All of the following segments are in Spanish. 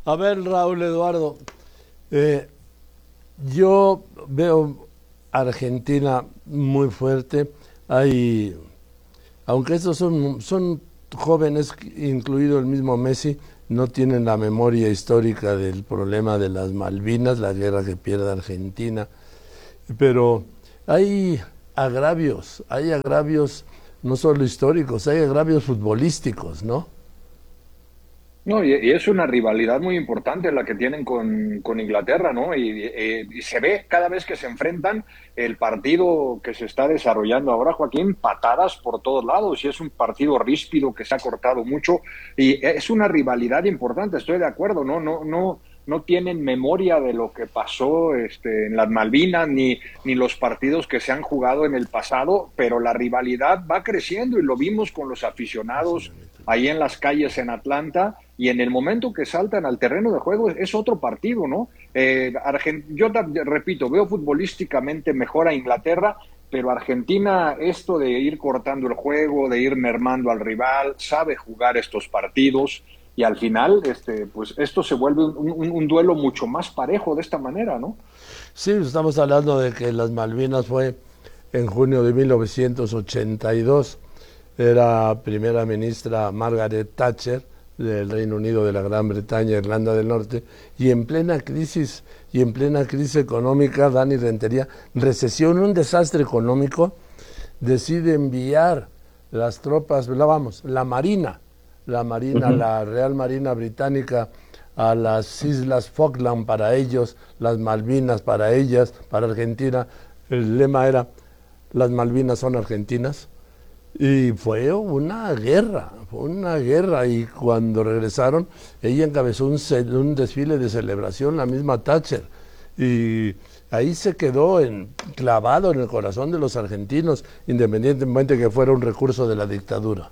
A ver, Raúl Eduardo, eh, yo veo Argentina muy fuerte. Hay, aunque estos son jóvenes, incluido el mismo Messi, no tienen la memoria histórica del problema de las Malvinas, la guerra que pierde Argentina. Pero hay hay agravios no solo históricos, hay agravios futbolísticos, ¿no? No, y es una rivalidad muy importante la que tienen con Inglaterra, ¿no? Y se ve cada vez que se enfrentan el partido que se está desarrollando ahora, Joaquín, patadas por todos lados, y es un partido ríspido que se ha cortado mucho, y es una rivalidad importante, estoy de acuerdo, ¿no? No tienen memoria de lo que pasó en las Malvinas, ni los partidos que se han jugado en el pasado, pero la rivalidad va creciendo y lo vimos con los aficionados ahí en las calles en Atlanta, y en el momento que saltan al terreno de juego es otro partido, ¿no? Repito, veo futbolísticamente mejor a Inglaterra, pero Argentina, esto de ir cortando el juego, de ir mermando al rival, sabe jugar estos partidos, y al final, pues esto se vuelve un duelo mucho más parejo de esta manera, ¿no? Sí, estamos hablando de que las Malvinas fue en junio de 1982. Era primera ministra Margaret Thatcher del Reino Unido, de la Gran Bretaña, Irlanda del Norte, y en plena crisis económica, Dani Rentería, recesión, un desastre económico, decide enviar las tropas, Ujú. la Real Marina Británica, a las Islas Falkland para ellos, las Malvinas para ellas, para Argentina. El lema era: las Malvinas son argentinas. Y fue una guerra, y cuando regresaron, ella encabezó un desfile de celebración, la misma Thatcher, y ahí se quedó clavado en el corazón de los argentinos, independientemente que fuera un recurso de la dictadura.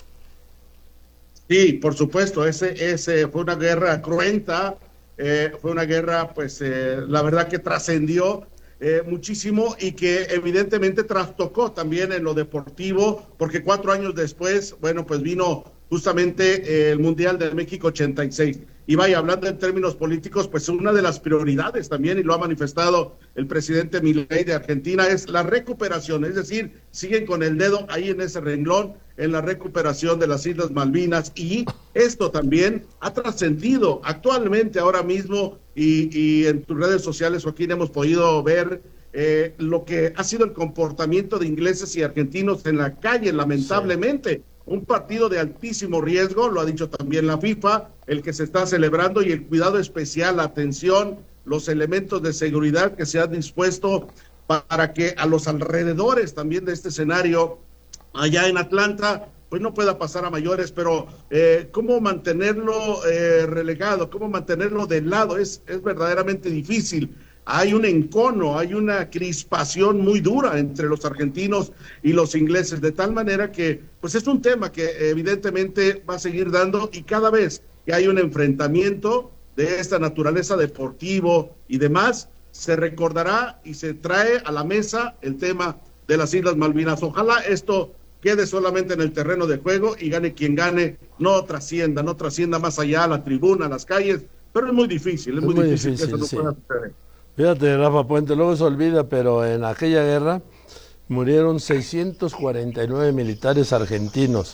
Sí, por supuesto, ese fue una guerra cruenta, fue una guerra, pues, la verdad que trascendió muchísimo y que evidentemente trastocó también en lo deportivo, porque 4 años después, bueno, pues vino justamente el Mundial de México 86. Y vaya, hablando en términos políticos, pues una de las prioridades también, y lo ha manifestado el presidente Milei de Argentina, es la recuperación, es decir, siguen con el dedo ahí en ese renglón, en la recuperación de las Islas Malvinas, y esto también ha trascendido actualmente ahora mismo, y en tus redes sociales, Joaquín, hemos podido ver lo que ha sido el comportamiento de ingleses y argentinos en la calle, Sí. lamentablemente. Un partido de altísimo riesgo, lo ha dicho también la FIFA, el que se está celebrando, y el cuidado especial, la atención, los elementos de seguridad que se han dispuesto para que a los alrededores también de este escenario allá en Atlanta, pues no pueda pasar a mayores, pero cómo mantenerlo relegado, cómo mantenerlo de lado, es verdaderamente difícil. Hay un encono, hay una crispación muy dura entre los argentinos y los ingleses, de tal manera que, pues es un tema que evidentemente va a seguir dando, y cada vez que hay un enfrentamiento de esta naturaleza deportivo y demás, se recordará y se trae a la mesa el tema de las Islas Malvinas. Ojalá esto quede solamente en el terreno de juego y gane quien gane, no trascienda más allá a la tribuna, a las calles, pero es Es muy muy difícil que eso difícil, no sí. pueda suceder. Fíjate, Rafa Puente, luego se olvida, pero en aquella guerra murieron 649 militares argentinos,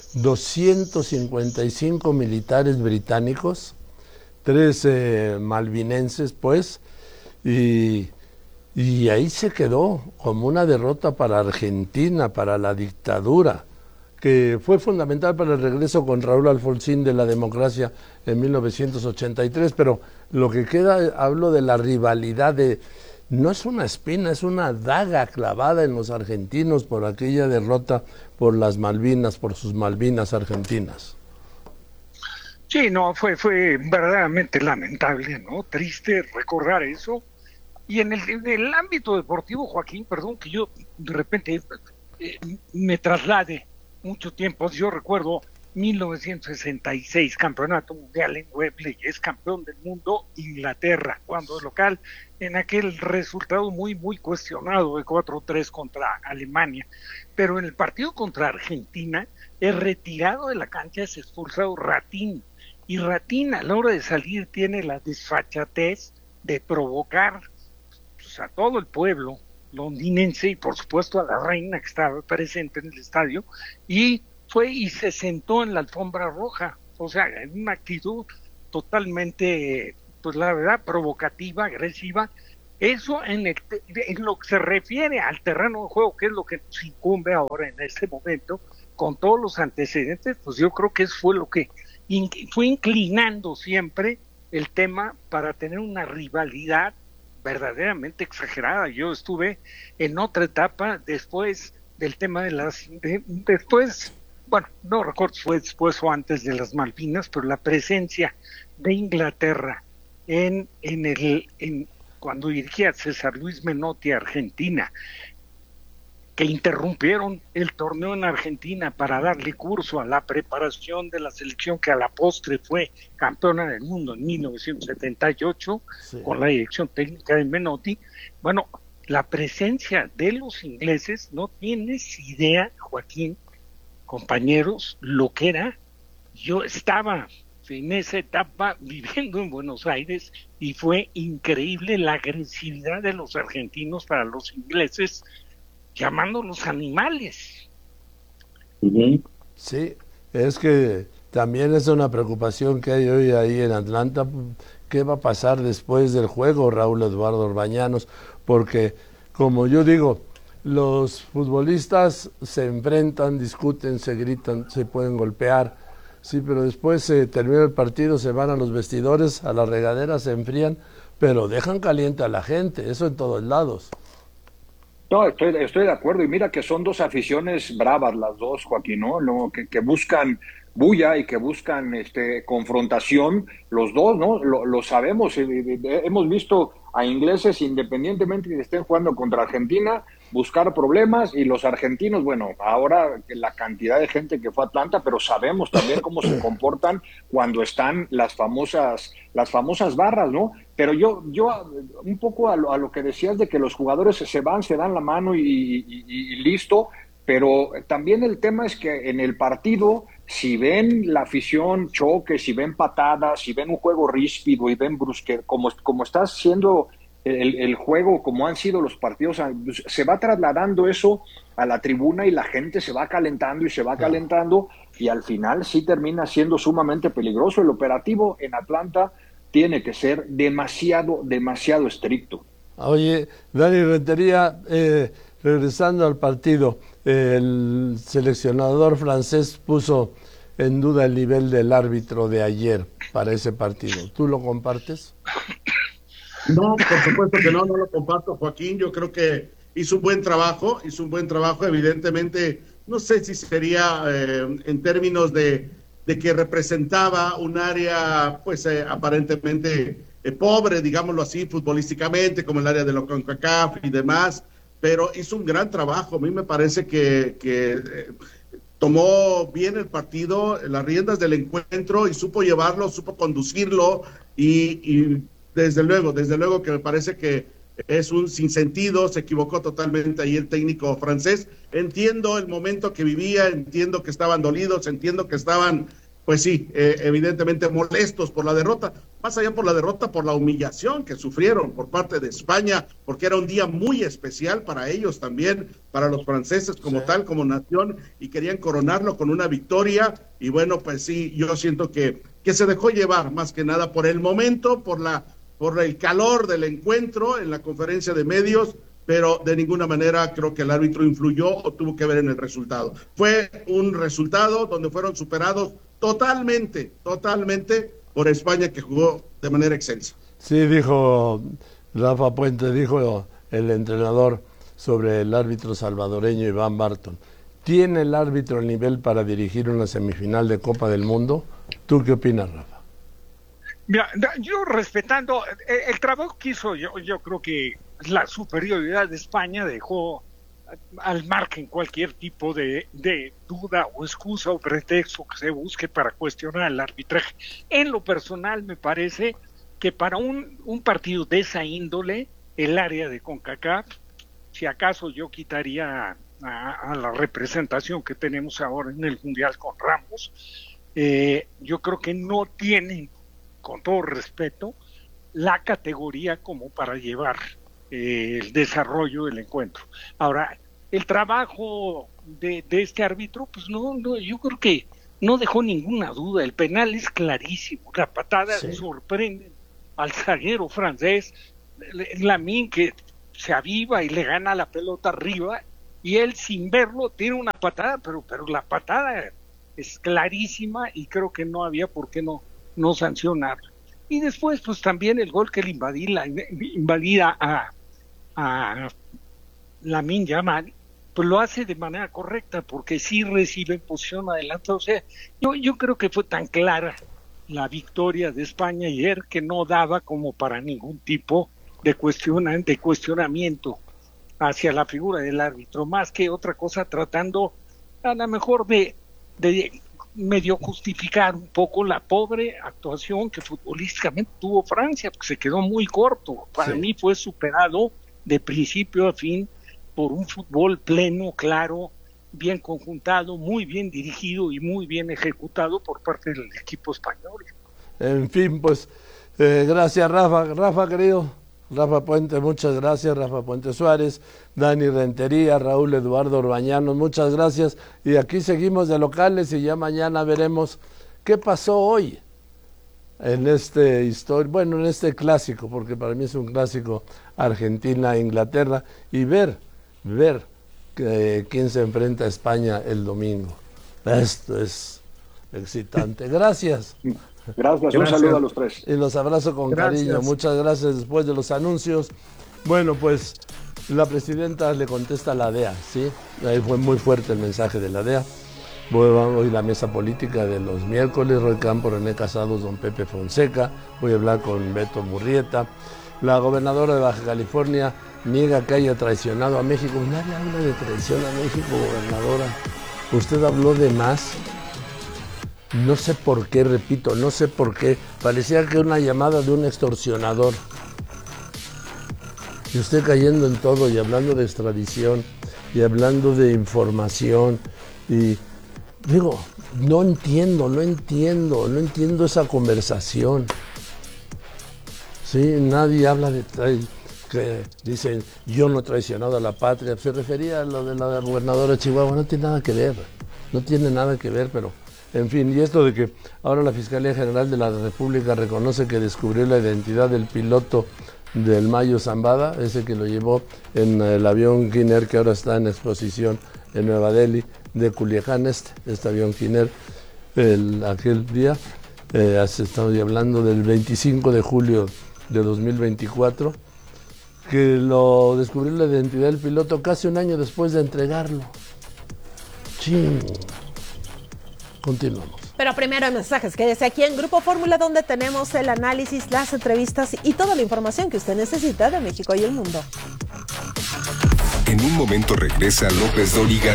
255 militares británicos, 13 malvinenses, pues, y, y ahí se quedó como una derrota para Argentina, para la dictadura, que fue fundamental para el regreso con Raúl Alfonsín de la democracia en 1983, pero lo que queda, hablo de la rivalidad de, no es una espina, es una daga clavada en los argentinos por aquella derrota por las Malvinas, por sus Malvinas argentinas. Sí, no, fue verdaderamente lamentable, ¿no? Triste recordar eso. Y en el ámbito deportivo, Joaquín, perdón que yo de repente eh, me traslade mucho tiempo. Yo recuerdo 1966, Campeonato Mundial en Wembley, es campeón del mundo Inglaterra, cuando es local, en aquel resultado muy, muy cuestionado de 4-3 contra Alemania. Pero en el partido contra Argentina, es retirado de la cancha, es expulsado Ratín, y Ratín a la hora de salir tiene la desfachatez de provocar pues, a todo el pueblo londinense y por supuesto a la reina que estaba presente en el estadio, y fue y se sentó en la alfombra roja, o sea, en una actitud totalmente, pues la verdad, provocativa, agresiva. Eso en lo que se refiere al terreno de juego, que es lo que nos incumbe ahora en este momento, con todos los antecedentes, pues yo creo que eso fue lo que fue inclinando siempre el tema para tener una rivalidad verdaderamente exagerada. Yo estuve en otra etapa después del tema después, bueno, no recuerdo si fue después o antes de las Malvinas, pero la presencia de Inglaterra cuando dirigía César Luis Menotti a Argentina, que interrumpieron el torneo en Argentina para darle curso a la preparación de la selección que a la postre fue campeona del mundo en 1978, sí, con la dirección técnica de Menotti. Bueno, la presencia de los ingleses, no tienes idea, Joaquín, compañeros, lo que era. Yo estaba en esa etapa viviendo en Buenos Aires y fue increíble la agresividad de los argentinos para los ingleses, llamándolos animales. Sí, es que también es una preocupación que hay hoy ahí en Atlanta. ¿Qué va a pasar después del juego, Raúl Eduardo Orbañanos? Porque, como yo digo, los futbolistas se enfrentan, discuten, se gritan, se pueden golpear, sí, pero después se termina el partido, se van a los vestidores, a la regadera, se enfrían, pero dejan caliente a la gente, eso en todos lados. No, estoy de acuerdo, y mira que son dos aficiones bravas las dos, Joaquín, ¿no? Que buscan bulla y que buscan confrontación, los dos, ¿no? Lo sabemos, hemos visto a ingleses, independientemente de que estén jugando contra Argentina, buscar problemas, y los argentinos, bueno, ahora la cantidad de gente que fue a Atlanta, pero sabemos también cómo se comportan cuando están las famosas barras, ¿no? Pero yo un poco a lo que decías de que los jugadores se dan la mano y listo, pero también el tema es que en el partido, si ven la afición choque, si ven patadas, si ven un juego ríspido y ven brusque, como está siendo el juego, como han sido los partidos, se va trasladando eso a la tribuna y la gente se va calentando y se va calentando, y al final sí termina siendo sumamente peligroso. El operativo en Atlanta tiene que ser demasiado estricto. Oye, Dani Rentería, regresando al partido, el seleccionador francés puso en duda el nivel del árbitro de ayer para ese partido. ¿Tú lo compartes? No, por supuesto que no lo comparto, Joaquín. Yo creo que hizo un buen trabajo, evidentemente. No sé si sería en términos de que representaba un área, pues aparentemente pobre, digámoslo así, futbolísticamente, como el área de la CONCACAF y demás, pero hizo un gran trabajo. A mí me parece que tomó bien el partido, las riendas del encuentro, y supo llevarlo, supo conducirlo, y desde luego que me parece que es un sinsentido, se equivocó totalmente ahí el técnico francés. Entiendo el momento que vivía, entiendo que estaban dolidos, entiendo que estaban, pues sí, evidentemente molestos por la derrota, más allá por la derrota, por la humillación que sufrieron por parte de España, porque era un día muy especial para ellos también, para los franceses como tal, como nación, y querían coronarlo con una victoria. Y bueno, pues sí, yo siento que se dejó llevar más que nada por el momento, por el calor del encuentro en la conferencia de medios, pero de ninguna manera creo que el árbitro influyó o tuvo que ver en el resultado. Fue un resultado donde fueron superados totalmente por España, que jugó de manera excelsa. Sí, dijo Rafa Puente, dijo el entrenador sobre el árbitro salvadoreño Iván Barton. ¿Tiene el árbitro el nivel para dirigir una semifinal de Copa del Mundo? ¿Tú qué opinas, Rafa? Mira, yo respetando el trabajo que hizo, yo creo que la superioridad de España dejó al margen cualquier tipo de duda o excusa o pretexto que se busque para cuestionar el arbitraje. En lo personal, me parece que para un partido de esa índole, el área de CONCACAF, si acaso yo quitaría a la representación que tenemos ahora en el Mundial con Ramos, yo creo que no tienen, con todo respeto, la categoría como para llevar el desarrollo del encuentro. Ahora, el trabajo de este árbitro, pues no, yo creo que no dejó ninguna duda. El penal es clarísimo, la patada sorprende al zaguero francés, Lamine, que se aviva y le gana la pelota arriba, y él sin verlo tiene una patada, pero la patada es clarísima y creo que no había por qué no sancionarlo. Y después, pues también el gol que le invalida a Lamine Yamal, pues lo hace de manera correcta, porque sí recibe en posición adelante. O sea, yo creo que fue tan clara la victoria de España ayer que no daba como para ningún tipo de cuestionamiento hacia la figura del árbitro, más que otra cosa tratando a lo mejor de medio justificar un poco la pobre actuación que futbolísticamente tuvo Francia, porque se quedó muy corto. Para mí fue superado de principio a fin por un fútbol pleno, claro, bien conjuntado, muy bien dirigido y muy bien ejecutado por parte del equipo español. En fin, pues gracias Rafa querido, Rafa Puente, muchas gracias, Rafa Puente Suárez, Dani Rentería, Raúl Eduardo Orbañanos, muchas gracias, y aquí seguimos de locales y ya mañana veremos qué pasó hoy en en este clásico, porque para mí es un clásico Argentina-Inglaterra, y ver quién se enfrenta a España el domingo. Esto es excitante. Gracias. Gracias, un saludo a los tres. Y los abrazo con cariño. Muchas gracias. Después de los anuncios, bueno, pues la presidenta le contesta a la DEA, ¿sí? Ahí fue muy fuerte el mensaje de la DEA. Hoy la mesa política de los miércoles, Roy Campos, René Casados, don Pepe Fonseca. Voy a hablar con Beto Murrieta. La gobernadora de Baja California niega que haya traicionado a México. Nadie habla de traición a México, gobernadora. Usted habló de más. No sé por qué, repito, no sé por qué. Parecía que una llamada de un extorsionador. Y usted cayendo en todo y hablando de extradición y hablando de información. Y digo, no entiendo esa conversación. Sí, nadie habla de que dicen, yo no he traicionado a la patria. Se refería a lo de la gobernadora de Chihuahua, no tiene nada que ver, pero en fin, y esto de que ahora la Fiscalía General de la República reconoce que descubrió la identidad del piloto del Mayo Zambada, ese que lo llevó en el avión Kinner que ahora está en exposición en Nueva Delhi, de Culiacán, este avión Kinner, aquel día, estamos hablando del 25 de julio de 2024, que lo descubrió la identidad del piloto casi un año después de entregarlo. Ching. Continuamos. Pero primero hay mensajes. Quédese aquí en Grupo Fórmula, donde tenemos el análisis, las entrevistas y toda la información que usted necesita de México y el mundo. En un momento regresa López Dóriga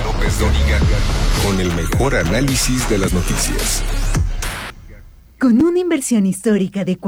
con el mejor análisis de las noticias. Con una inversión histórica de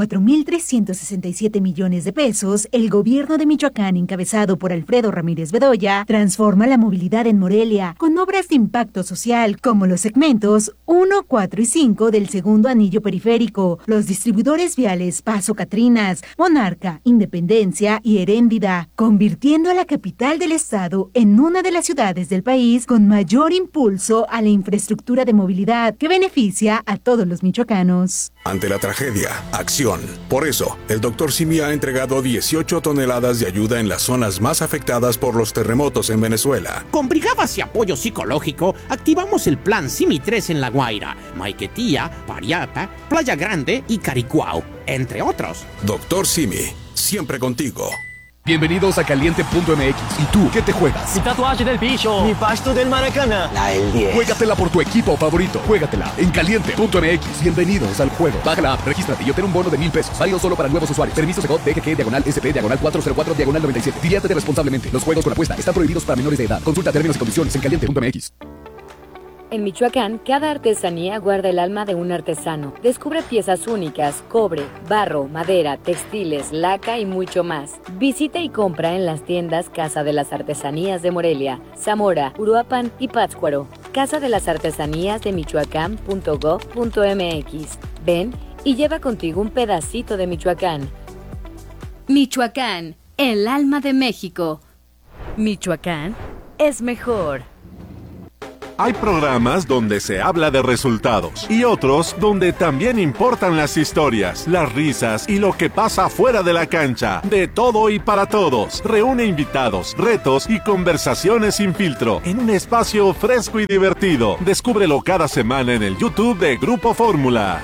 4,367 millones de pesos, el gobierno de Michoacán, encabezado por Alfredo Ramírez Bedoya, transforma la movilidad en Morelia con obras de impacto social como los segmentos 1, 4 y 5 del segundo anillo periférico, los distribuidores viales Paso Catrinas, Monarca, Independencia y Heréndida, convirtiendo a la capital del estado en una de las ciudades del país con mayor impulso a la infraestructura de movilidad que beneficia a todos los michoacanos. Ante la tragedia, acción. Por eso, el Dr. Simi ha entregado 18 toneladas de ayuda en las zonas más afectadas por los terremotos en Venezuela. Con brigadas y apoyo psicológico, activamos el plan Simi 3 en La Guaira, Maiquetía, Pariata, Playa Grande y Caricuao, entre otros. Dr. Simi, siempre contigo. Bienvenidos a Caliente.mx. ¿Y tú qué te juegas? Mi tatuaje del bicho. Mi pasto del Maracaná. La del 10. Juégatela por tu equipo favorito. Juégatela en Caliente.mx. Bienvenidos al juego. Baja la app, regístrate y obtén un bono de $1,000. Válido solo para nuevos usuarios. Permiso Segov DGG/SP/404/97. Diviértete responsablemente. Los juegos con apuesta están prohibidos para menores de edad. Consulta términos y condiciones en Caliente.mx. En Michoacán, cada artesanía guarda el alma de un artesano. Descubre piezas únicas, cobre, barro, madera, textiles, laca y mucho más. Visita y compra en las tiendas Casa de las Artesanías de Morelia, Zamora, Uruapan y Pátzcuaro. Casa de las Artesanías de Michoacán.gov.mx. Ven y lleva contigo un pedacito de Michoacán. Michoacán, el alma de México. Michoacán es mejor. Hay programas donde se habla de resultados y otros donde también importan las historias, las risas y lo que pasa fuera de la cancha. De todo y para todos. Reúne invitados, retos y conversaciones sin filtro en un espacio fresco y divertido. Descúbrelo cada semana en el YouTube de Grupo Fórmula.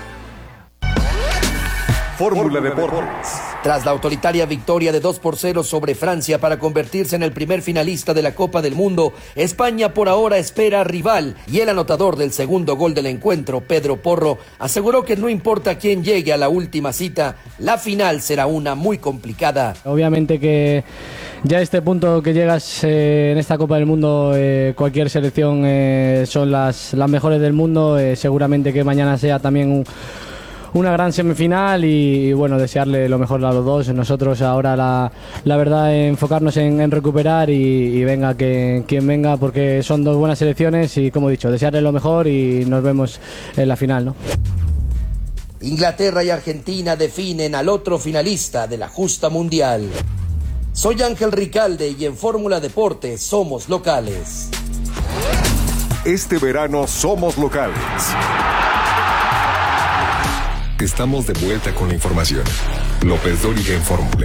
Fórmula Deportes. Tras la autoritaria victoria de 2-0 sobre Francia para convertirse en el primer finalista de la Copa del Mundo, España por ahora espera rival, y el anotador del segundo gol del encuentro, Pedro Porro, aseguró que no importa quién llegue a la última cita, la final será una muy complicada. Obviamente que ya a este punto que llegas en esta Copa del Mundo, cualquier selección son las mejores del mundo, seguramente que mañana sea también una gran semifinal y bueno, desearle lo mejor a los dos. Nosotros ahora la verdad enfocarnos en recuperar y venga quien venga, porque son dos buenas selecciones y como he dicho, desearle lo mejor y nos vemos en la final, ¿no? Inglaterra y Argentina definen al otro finalista de la justa mundial. Soy Ángel Ricalde y en Fórmula Deportes somos locales. Este verano somos locales. Estamos de vuelta con la información. López Dóriga en Fórmula.